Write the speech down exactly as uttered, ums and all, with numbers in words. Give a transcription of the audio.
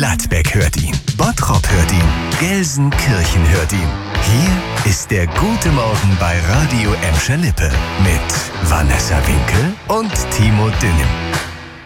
Gladbeck hört ihn. Bottrop hört ihn. Gelsenkirchen hört ihn. Hier ist der Gute Morgen bei Radio Emscher Lippe mit Vanessa Winkel und Timo Dünnem.